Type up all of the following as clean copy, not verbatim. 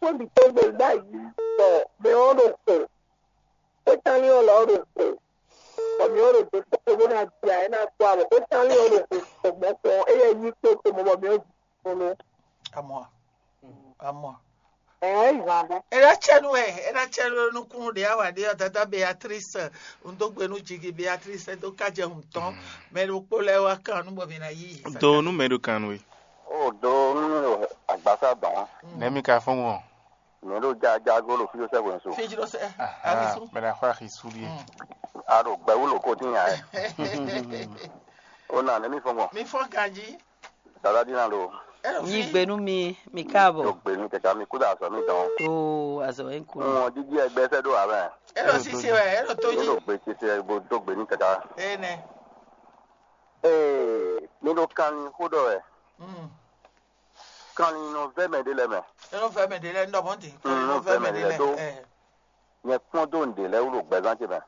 put the table that you saw, the other thing. What time you all the thing? From your other thing, we're going to see an aqua. What time you all the thing? You took the mobile. Amo. Era Chenwe no kun de awa de tata Beatrice ndogbe no jigi Beatrice do kaje hunton me ro pole wa kan no bo bi na yi do no me do kan we o do no agbasa don na mi ka fon won me do ja go lo fi o se won so fi lo se abisu me da kwa risuli aro gba wo lo ko tin ya o na ne mi fon won mi fon ganji dada dina lo Ni gbenu mi káàbọ̀. Yo gbenu kẹta mi kuda so mi don. Oh, aso en ku. Wọ́n jiji egbe se do are. Ero sisi we, ero toji. Yo gbe sisi bo do gbenu kẹta. Ne. Mi do kan hodo e. Kan no ve me de le me. Ero ve me de le ndo bonti. No ve me de le do. Ye pon do nde le wo gbe zan ti ba.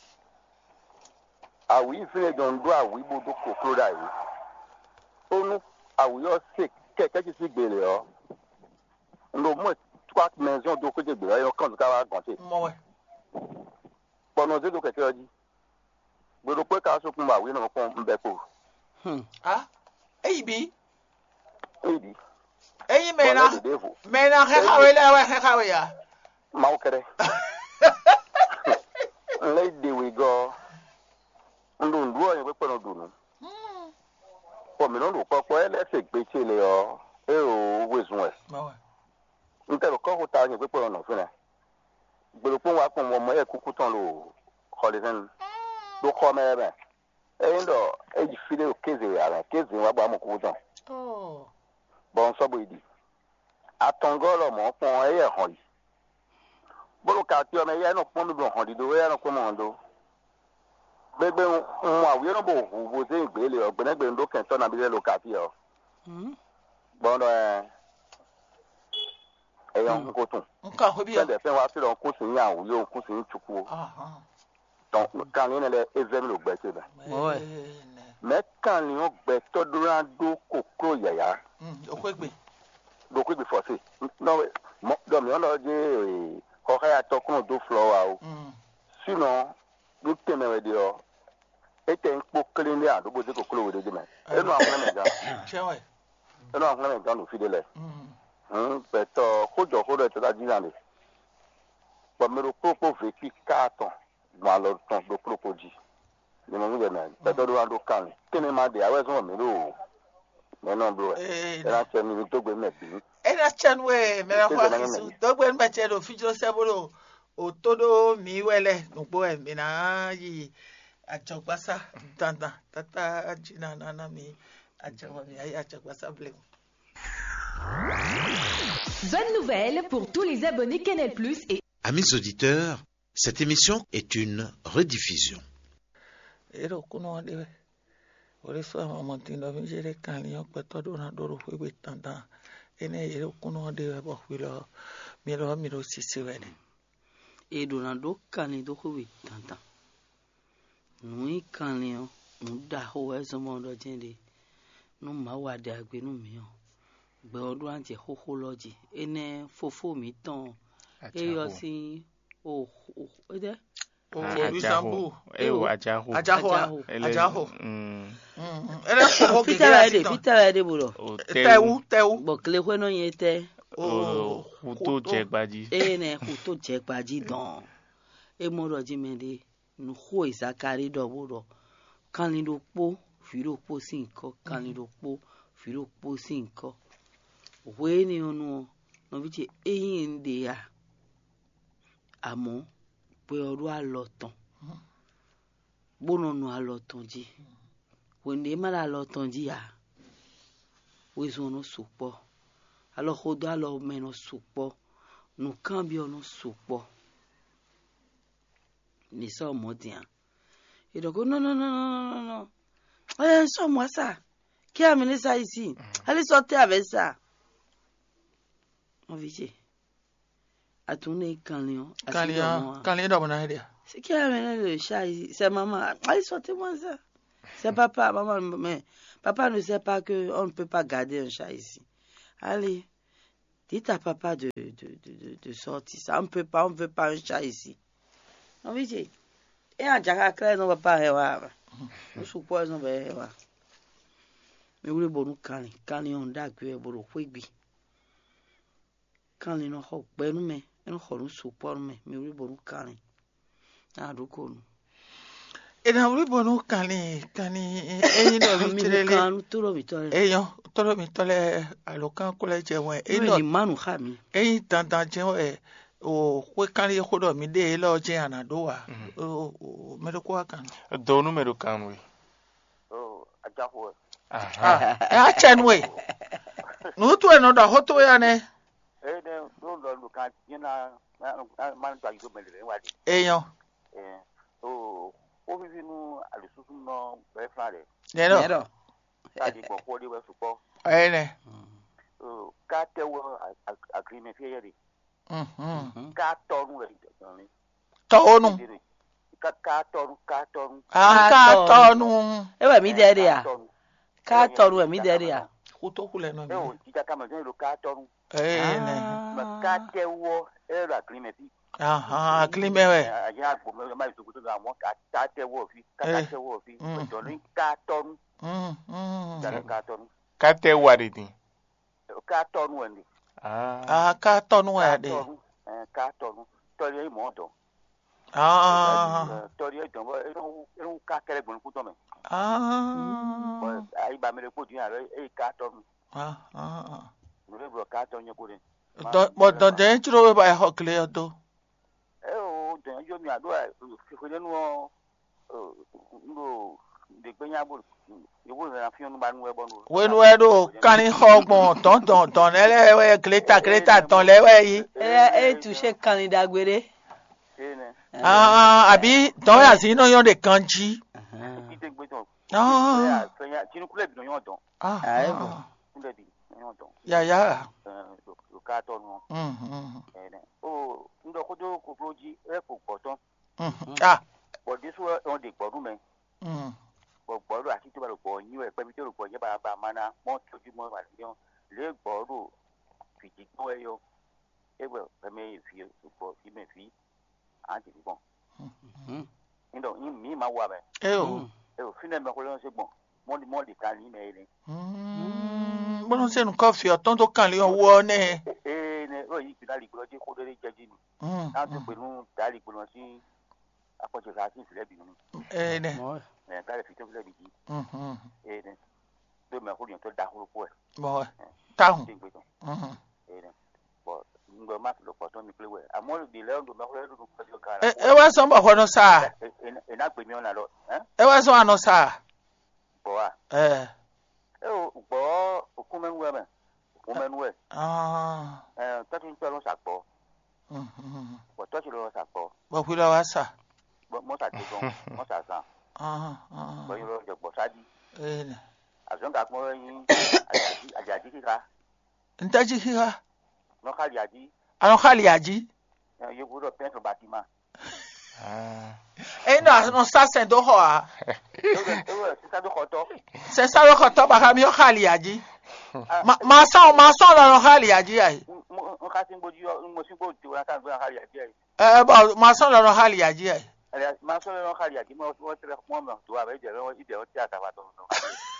Awi fele don do awi bo do ko klo dai. Onu awi yo sick. Quelqu'un qui s'est gbélé, nous moins 3 maisons de côté de là, quand on va avancer. Moi. Bon, nous dit quelqu'un dit. Vous ne pouvez pas se combattre, oui, non, on peut pas. Ah, Ebi. Ebi. Eyi mena hekawe la wa hekawe ya. Maukere. Lady we go. Ndundu oyin pe no dunu. Mi non lo ko ele se gbe che le o e o wesun e nte lo ko ta ni pe pe ona fun e gbero pon wa pon mo e kuku tan lo holiday lo ko me be e ndo e ji file o keze ara keze wa gba mo ku tan bon so bo idi atongolo mo pon e han yi bolo ka ti o me ye no pon mi do han di do e no ko mo ndo gbegbe nwa wi no bo bo se igbele ogbenegbe ndo kan to na bi le lo ka fi o bondo e yon ko tun nka ho bi o de fe wa fi lo ko sun ya wu yo ko sun chuku donc kan ni le ezem lo gbe se ba me kan ni o gbe to duran do kokro yaya do ko gbe fo se no do mi lo je ko ha to kun do flower o sinon do temewe de o ete npo kele ni adugbo de kokolo we de me enu àwọn me ga chewe enu àwọn me ga no fi de le beto kojo kodo to da jinale pa mero popo ve ki katon ma lo ton do propoji ni mo nge na beto do ando kan kini ma de awe so me lo me no bro era che ni to gbe me bi era chenwe me kwa kisu to gbe me che do fijiro sebolo o todo mi wele no po e me na yi Achagbasa tata tata jina nana mi achawa mi ay achagbasa bleu. Bonne nouvelle pour tous les abonnés Canal+ et amis auditeurs, cette émission est une rediffusion. Ero kuno de ore so amantino mi jere kan yo peto do na do ro we tata ene ero kuno de bo wilo mi ro sisi wele e do na do kan do we tata nui kanlio nda ho ezomo do jende no ma wa de agbe nu mi o gbe odun anje hohology ene fofo mi tan e yo si o ede o Lusambu ajaho ere ko Peter ede buro tewu bo kle ko no yete o to je gbaji ene ko to je gbaji don e mo ro ji mede nu ho isakari do buro kan ni do po fi do po si nko kan ni do po fi do po si nko we ni onu no bi ti eyin nde ya àmọ́ pé ọ̀rọ̀ àlọ́tàn gbónànù àlọ́tàn jí wèndé má àlọ́tàn jí à wèzù ọ̀nà sòpọ̀ alọ́kọ̀dọ̀ àlọ́ mẹ́nà sòpọ̀ nùkàn bí ọ̀nà sòpọ̀ nìsọ̀ ọmọdéyàn ìdọ̀kọ̀ no ọ̀yẹ́ ń sọ̀mọ́ sà kí àmì ní sáyé sí alẹ́ sọ tẹ́ àbẹ́ sà wọ́n fi ṣe. Atune kanlion do na idea c'est qui amène le chat ici c'est maman allez sortez-moi ça c'est papa maman mais papa ne sait pas que on ne peut pas garder un chat ici allez Dites à papa de sortir ça. On ne veut pas un chat ici. Non, mais j'ai. Et un jacka clair, on va pas avoir. Nous suppose on va avoir. Mais vous le bon quand on d'a que vous le quand les non hop, ben mais nous support mais vous le bon quand ah donc on. Et na uri bonu kani eyin do bitirele eyan toro mi tole alokan kole jewe eyin manu khami eyin dandan jewe o kwe kani khodo mi de lo je anado wa o medoko akan do número kan we ajaho a chenwe no to no da hoto ya ne ne do kan yana man ta yugo mele wadi eyan o vivi no alisusu no be frare nero ta di ko di we supo ne ka te wo agreement fe yeri ka tonu we tonu ka tonu ka tonu e wa mi dere ya ka tonu mi dere ya kuto kule no mi tita kama ndio ka tonu ne ka te wo era agreement klime we ya gbo me ma su kuto ga won ka te wo fi to ni ka tonu ka te wari ni ka tonu ni ka tonu wa de ka tonu to ye mo do to ye do e ka kere gbon kuto me ai ba me le ko di are e ka tonu mo le bro ka tonu ko de do de chiro we ba ho kle do de yo mi ado ko de no ndo de gbenya bo iwo na fi onu ba nu e bo nu we nu e do kani hogbon ton ele we kleta ton le we yi e toucher kani dagbere àbí ton ya si no yon de kanji tinu kule bi no yon don kule bi yon don ya lo ka to no ndo ko do ko proji e ko poton bo disu on de gbodun me gbọ́dọ̀ àti tó bá lò pọ̀ yín ẹ̀ pẹ́bí tó lò pọ̀ yẹ́ bá mana mọ́ tójú mọ́ wà lẹ́yìn lè gbọ́dọ̀ fìdí gbọ́ ẹyọ ẹgbẹ́ ẹ̀mẹ́ fi òpó ìmẹ̀ fi àǹtí gbọ̀n. nítorí yín mi máa wà bẹ́ẹ̀. ẹ ò fínẹ̀ mẹ́kọ́ lọ́wọ́ sí gbọ̀n mọ́lì kan ní ìmẹ̀ ẹ̀rẹ́. bọ́lá ń sẹ́nu kọ́fì ọ̀tọ́ tó kàn lé ọwọ́ náà. ẹ ó yí ìpínlẹ̀ ìgbọ́dọ̀ tí kò lórí jẹ́jí ni. láti pẹ̀lú dàrí gbọ́dọ̀ sí akọ́jọ́sà sí ìfìlẹ́ bìnú. Kale fitu vile biji ne do me ko to da huru po bo taun bo ngo ma lo po to mi plewe amol di le ndo me ko do ko do kara e wa so ba hono sa e na gbe mi ona lo e wa so ano sa bo wa o bo okume nwe me okume nwe to tin to lo sa po bo to ti lo sa po bo fu lo wa sa mo sa ti gon mo sa sa bọ́yìn lọ jọ̀gbọ̀ sáájú. àzọ́ǹkà pọ́n yín àjàdí kíka. ntají kíka. nọ́kàlì àjí. anọ́kàlì àjí. yóò gbọ́dọ̀ pẹ́ńtò bàtí ma. ẹyin náà nọ sásẹ̀ tó họ à. sísá tó kọ tọ́. sísá tó kọ tọ́ bàkà mi ọ̀kàlì àjí. màá sàn lọ́nà ọ̀kàlì àjí yà. mo ká sí gbójú mo sí gbójú tiwọn ká gbé ọ̀kàlì àjí yà. bọ̀ màá sàn lọ́nà ọ̀kàlì àjí yà. ma solo no khali aki mo tere mo mo to aba je ro ide o ti ata ba to no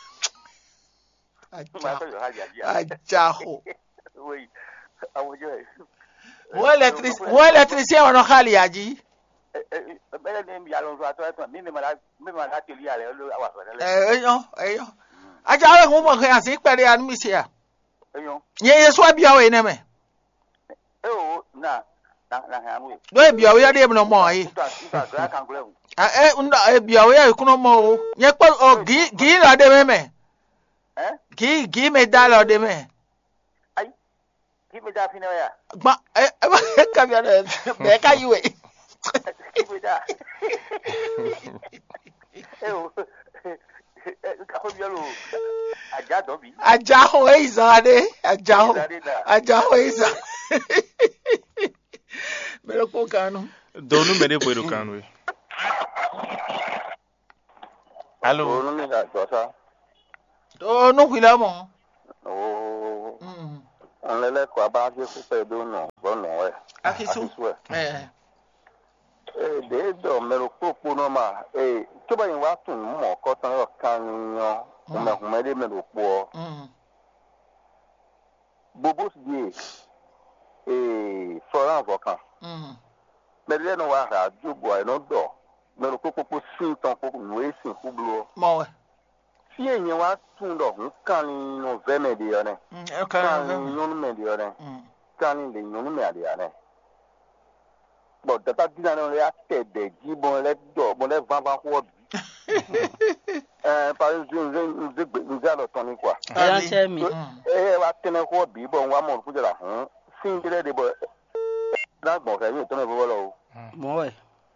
ma solo khali aki ajaho oui awo je wo électricien ono khali aji bele ni mi alon so ato mi ma la teli ale lo awa so le eyo aja we mo kan asi pere anu mi se a eyo ye so bia we ne me na hanwe do e bia we ya de mo mo yi e bia we ya kuno mo ye po o gi la de me gi me da la de me ai gi me da fina ya gba e ka bia de be ka yi we gi me da ka ko bia lo aja do bi aja ho e izade aja ho e izade Pero ko kanu. Donu mere puedo kanu. Allo. Donu me da dosa. Donu kwila mo. On le quoi ba je ko pe do no bo no e. Akisu. De do me ro popo no ma to ba yin wa tun mo ko tan yo kan yan o me de me ro po bobos die foran vokan me de no wa ra ju bo no do me ro popo sin tan ko we sin ku blo mo si yin wa tun do kan no ve me de yo ne kan no me de yo ne kan le no me de yo ne but the fact that on reacted the gibon let do bon let van quoi par exemple je lo toni quoi ya chemi wa tene ko bi bon wa mo ku jara sin dire de bo na bon ka ni to me bo lo mo we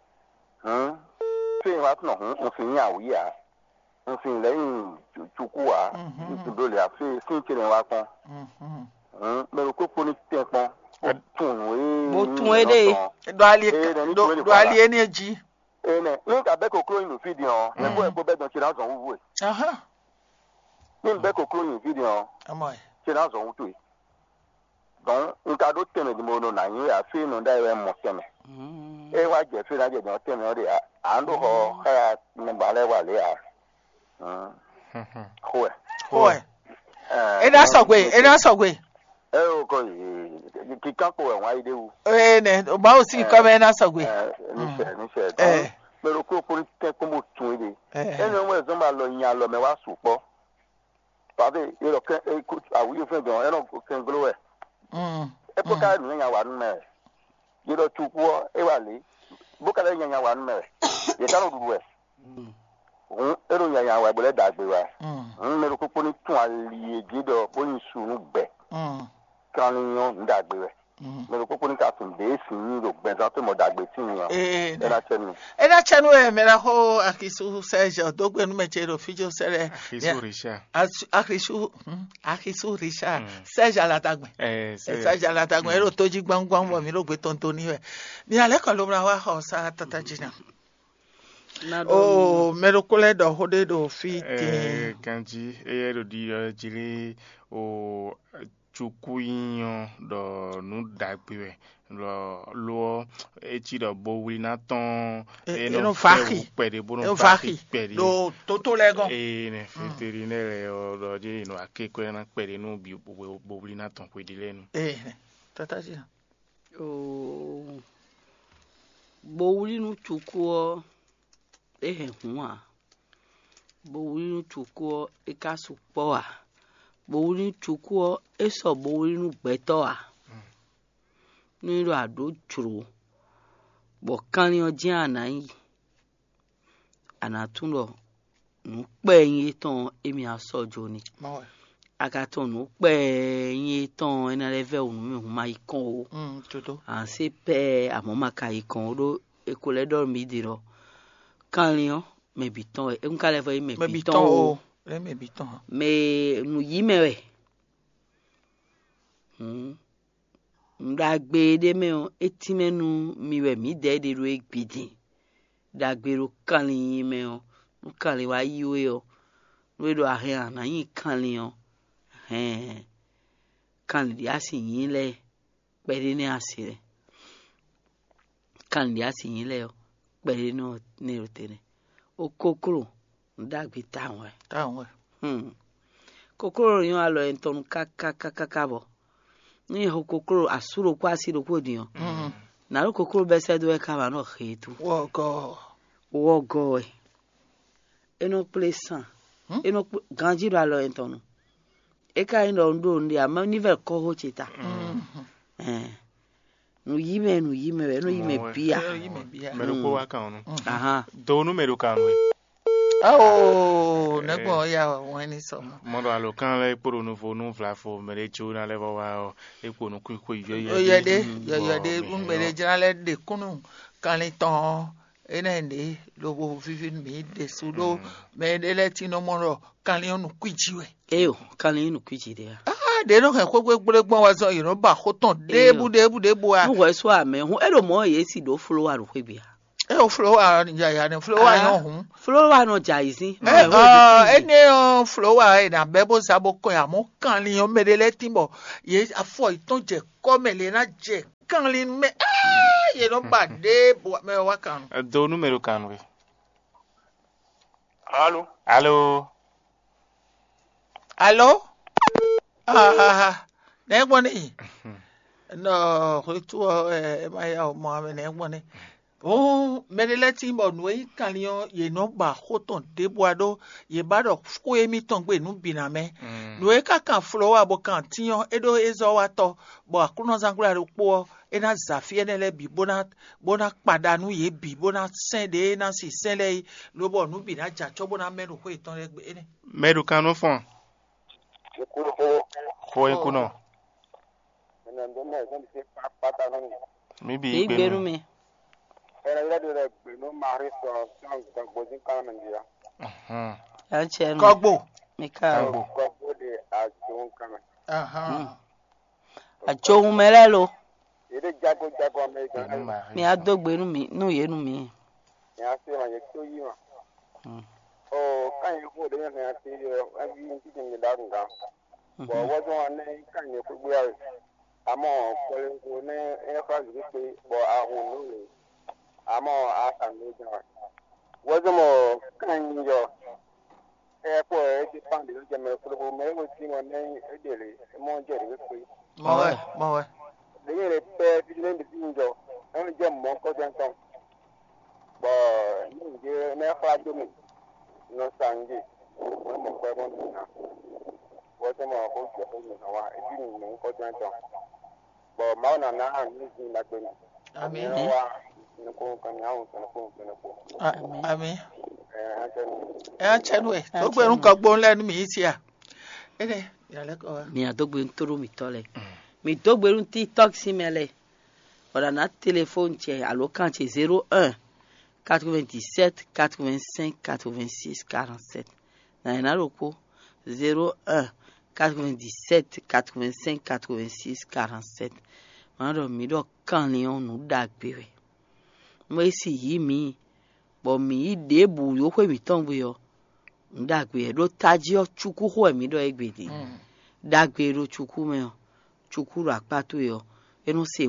sin wa no on fin ya wi ya on fin le chuku wa do le afi sin tire wa kon me ko ko ni tempon Botun ede do ali energy ni ka be ko kro in video e bo be don chira zon wuwe ni be ko kro in video amoy chira zon wutu don nka do teme di mo no na yin ya fi no dai we mo teme wa je fi na je don teme o de ando ho ka me bale wa le ya howe ena sogwe o ko kikan ko wa ide wu ne o ba o si ko me na sogwe ni se pero ko por te como tun ide ene mo zo ma lo yan lo me wa supo pade e lo ke e ku awu yo fe don e no ken glo e po ka ni yan wa nu me ye lo tu ko e wa le bo ka le yan wa nu me ye ka no du e e ro yan wa bo le dagbe wa me ro ko por tun ali e do bo ni sunu gbe kan yon dagbe we me ro ko ni ka tun de sin ro gbe za to mo dagbe tin yan e na chenu e me la ho Akisu Serge dogbe nu meche ro fijo sere Akisu Richard Serge alatagbe Serge alatagbe ero toji gbangban mo mi ro gbe tonto ni we ni ale kan lo mra wa ho sa tata jina me ro ko le do hode do fiti kanji e ro di jire o chukuyin do nu dagbe lo eti do bowi na ton no faki pede bono faki pede do toto legon ne veterinary o do je no akeko na pede no bi bowi na ton kwede lenu tata ji bowi nu chukuo hunwa bowi nu chukuo ikasu po a bowi chukuo eso bowi nu gbeto a nínú àdó jùrò bọ̀kan ní ọjọ́ àná yìí ànàtúnlọ̀ ń pẹ́ yín tán èmi àsọjọ́ ni akatọ̀ ń pẹ́ yín tán ẹni rẹ́fẹ́ òun mi òun máa ikán o à ń ṣe pẹ́ àmọ́ máa ka ikán o ló èkó lẹ́dọ̀ mi dìrọ̀ kánìyàn mẹ̀bí tán ẹ̀ ń kálẹ̀ fọ́ yín mẹ̀bí tán o mẹ̀ nù yí mẹ̀rẹ̀ ndagbe de me o etimenu miwe mi de ro egbidin dagbe ro kanlin me o kanlin wa yiwe o we do ahia na yin kanlin o kanlin dia si yin le pere ni asire kanlin dia si yin le o pere no ni ro tere o kokoro ndagbe tawon kokoro yan alo enton kaka bo ni kokoro asuro kwa asiro ko diyan na ro kokoro be se do e ka ba no hetu wogo eno plesan eno ganji ro alo entonu e ka ino ndo ndi ama nivel ko ho chita no yime bia me ro ko wa kan no do número kan we negbo ya won ni so mo do alo kan le poro no fo no flafo me le chu na le wa epo no ku yede un me le jana le de kunu kan le ton enende lo bo vivin mi de sudo me de le tino moro kan le onu kwijiwe kan le onu kwiji de no kan ko gbon wa so yin ba ko ton debu a no we so ame hu ero mo ye si do follow aru kwe bia o flower ya ne flower yo hu flower no jaisi ene flower na bebo sabo ko ya mo kan li yo medele timbo ye afo iton je ko mele na je kan li me ye no ba de bo me wa kan do número kan we Allô? Allô? Allô? Ne gboni no tu ma ya mo ne gboni medele timbo no yi kan yo ye no ba hoton de boado ye ba do ko emi ton gbe nu biname no e ka kan flower bo kan tiyan edo ezo wa to bo akuno zangura ro po ena zafi enele bi bona padanu ye bi bona sende na si sele lo bo nu bi na ja cho bona meru ko iton re gbe ene meru kan no fon ko e kuno mi bi gbenu mi Kogbo achohun melelo mi adogbenu mi nu yenu mi kan yi ko da yana ti abi cikin da dunga bo wazo ne kan yi ku ya amo ko ne e fa ji pe bo ahun no amo a kan no ja wazo mo kan yo e ko e ti pan de je me ko me wo ti mo ne e dele mo je de pe mo de ye pe ti ne bi njo e je mo ko den ton bo ni je ne fa do mi no sangi wọ́n mọ̀ pé wọ́n nìyà wọ́n tẹ́ mọ̀ ó jẹ́ fún mi àwọn ẹbí mi ní kọ́ tó ń tán bọ̀ máa nà náà ní ìsìn lágbè mi àmì wa ní kó kan ní àwọn ìsìn kó ń kó. àmì ẹ̀ chẹ́nu ẹ̀ tó gbẹ̀rún kan gbóhùn lẹ́nu mi yìí ti à ẹ̀rẹ̀ ìyàlẹ́kọ̀ọ́ wa. mi àdógbé ń tóró mi tọ́lẹ̀ mi dógbèrún tiktok sí mẹ́lẹ̀ ọ̀dà náà tẹlifóònù tiẹ̀ àlókàn tiẹ̀ 01 97 85 86 47 na roko 01 97 85 86 47 maro mi do kan ni onu dagbe we mo si yi mi bo mi de bu yo kwe mi ton bu yo ndagbe do taji o chuku ho mi do egbede dagbe ro chuku me chuku ra pato yo enu se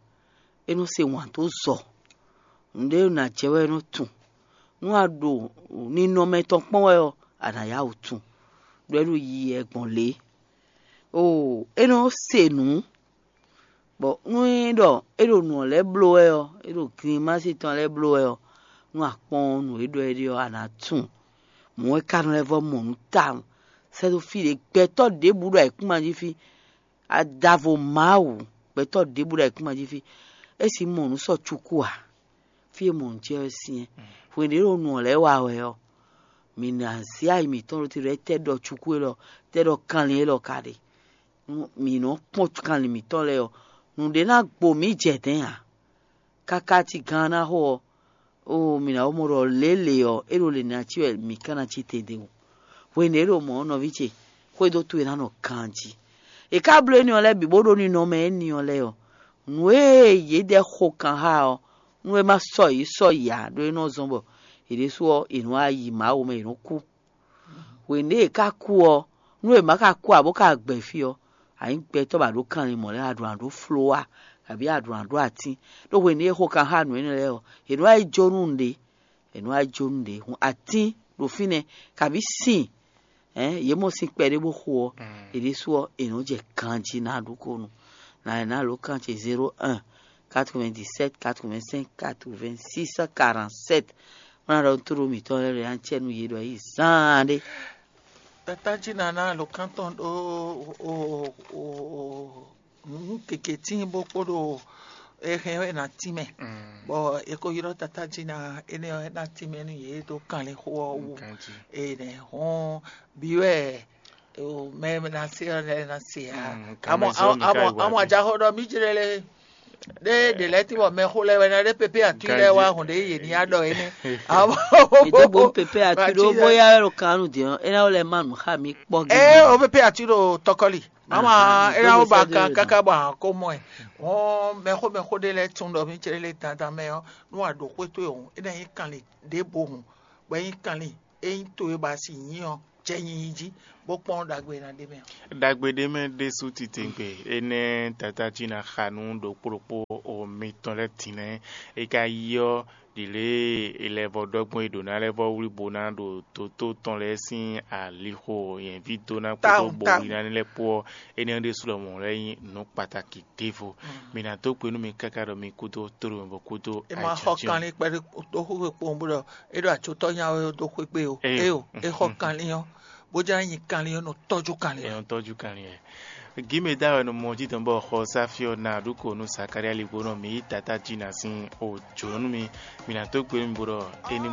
wan to zo nde na chewe no tun nu ado ni no meton pon we anaya otun lelu yi egbon le eno senu bo nu do ero nu le blow e ero klima si ton le blow e nu apon nu edo eri anatun mo e kan level mo nta se do fi le peto de buru e kuma ji fi adavo mawu peto de buru e kuma ji fi esi mo nu so chukua fi mon Chelsea when they don't know le wa we o mi na si ai mi ton ti re te do chuku lo te do kan le lo kare mi no pon kan le mi ton le o nu de na gbo mi je den a kaka ti gana ho o mi na o mo ro lele o ero le na chi mi kana chi te de o when they don't mo no viche ko do tu na no kanji e ka blo ni o le bi bodo ni no me ni o le o nu e ye de ho kan ha o nwe ma so ya do no zombo ire so inu ayi ma o me inu ku we ne ka ku o nwe ma ka ku abo ka gbe fi o ayin gbe to ba do kan ni mo le adun flower abi adun ati do we ne ho kan ha nu ni le o inu ayi jonunde hun ati do fine ka bi sin ye mo sin pe de bo ho ire so inu je kanji na du ko nu na lo kan che 01 97 85 86 47 on a retrouvé mi ton le anche nu yedo yi sande tata jina na lo canton o keke tin bo podo e na time bo e ko yiro tata jina ene na time ni yedo kan le ho wo e ne ho biwe o me na se na se amo aja ho do mi jirele de leti bo me khole wena de pepe atule wa hunde ye ni ado ene ito bo pepe atulo boya ro kanu de ena ole man ha mi po o pepe atulo tokoli mama era o baka kaka ba ko mo wọ́n mẹ́kọ́ de lẹ́ tún dọ̀ mí tẹ́lẹ̀ lẹ́ dandan mẹ́ ọ́ ní wàá dọ̀ pé tó yẹ òun ẹ̀dá yín kàn lè dé bò hùn gbẹ̀yìn kàn lè ẹ̀yìn tó yẹ bá sì yín ọ́ jẹ́yìn yìí jí bó pọ́n dàgbé náà dé mẹ́. dàgbé dé mẹ́ dé sùn ti tẹ̀ gbé ẹnẹ́ tata jìnnà xanu dòkpòròkpò omi tán lẹ́ tì náà ẹ̀ka yíyọ́ dile elevɔ dɔgbɔn dona levɔ wuli bona do toto tɔn lɛ si aliho yɛn vi dona kpoto bɔwuli na lɛ kpɔ eniyan de sulɔ mɔ lɛ yin nu pataki defo mina to kpenu mi kaka dɔ mi koto toro mi bɔ koto ayi ma xɔ kan li kpɛ do ko kpɔ bo dɔ e do atsotɔ nya do ko kpe o e o e xɔ kan li yɔ bodza yin kan li yɔ no tɔju kan li yɔ. tɔju kan li yɛ. Gime dawa no moji tambo ho safio na duko no sakaria libono mi tata jina sin o jonu mi mina to kwe mburo eni